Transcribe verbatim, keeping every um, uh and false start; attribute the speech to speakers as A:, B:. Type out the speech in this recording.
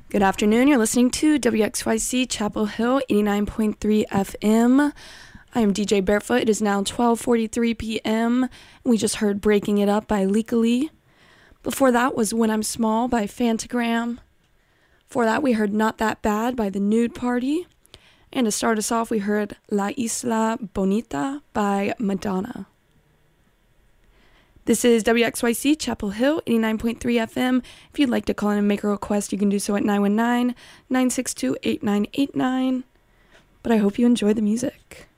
A: Good afternoon. You're listening to W X Y C Chapel Hill eighty-nine point three F M. I am D J Barefoot. It is now twelve forty-three p.m. We just heard Breaking It Up by Legally. Before that was When I'm Small by Fantagram. Before that we heard Not That Bad by The Nude Party. And to start us off we heard La Isla Bonita by Madonna. This is W X Y C Chapel Hill, eighty-nine point three F M. If you'd like to call in and make a request, you can do so at nine one nine, nine six two, eight nine eight nine. But I hope you enjoy the music.